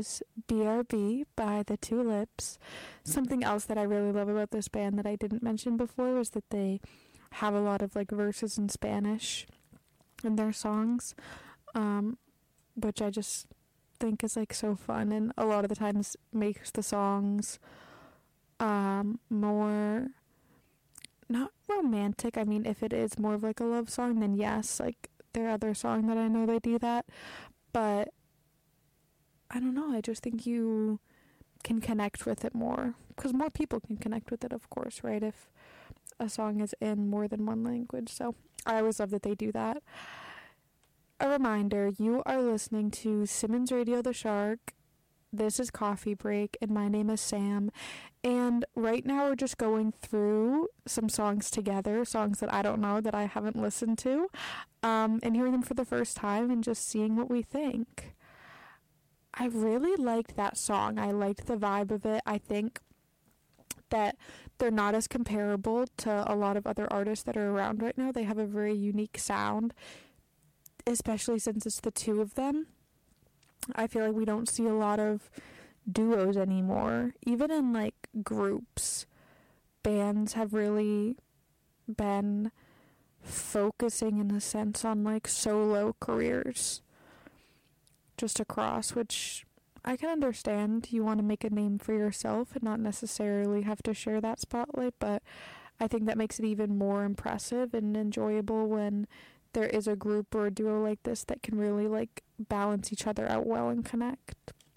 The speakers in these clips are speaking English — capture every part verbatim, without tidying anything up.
was B R B by The Tulips. Something else that I really love about this band that I didn't mention before was that they have a lot of like verses in Spanish in their songs, um, which I just think is like so fun, and a lot of the times makes the songs um, more, not romantic. I mean, if it is more of like a love song, then yes, like their other song that I know they do that, but I don't know, I just think you can connect with it more, because more people can connect with it, of course, right, if a song is in more than one language. So I always love that they do that. A reminder, you are listening to Simmons Radio The Shark. This is Coffee Break, and my name is Sam. And right now we're just going through some songs together, songs that I don't know, that I haven't listened to, um, and hearing them for the first time and just seeing what we think. I really liked that song. I liked the vibe of it. I think that they're not as comparable to a lot of other artists that are around right now. They have a very unique sound, especially since it's the two of them. I feel like we don't see a lot of duos anymore. Even in like groups, bands have really been focusing in a sense on like solo careers just across, which I can understand. You want to make a name for yourself and not necessarily have to share that spotlight, but I think that makes it even more impressive and enjoyable when there is a group or a duo like this that can really like balance each other out well and connect.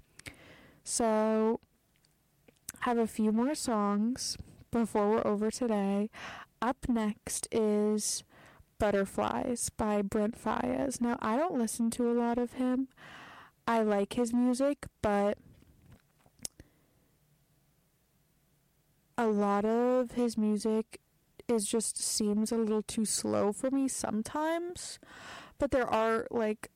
So have a few more songs before we're over today. Up next is Butterflies by Brent Faiyaz. Now, I don't listen to a lot of him. I like his music, but a lot of his music is just seems a little too slow for me sometimes. But there are like,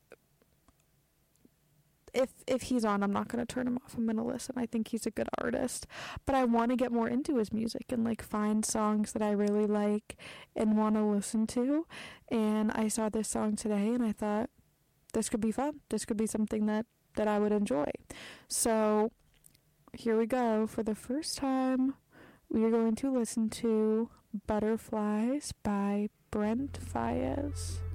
if if he's on, I'm not going to turn him off. I'm going to listen. I think he's a good artist. But I want to get more into his music and like find songs that I really like and want to listen to. And I saw this song today and I thought, this could be fun. This could be something that, that I would enjoy. So here we go. For the first time, we are going to listen to Butterflies by Brent Faiyaz.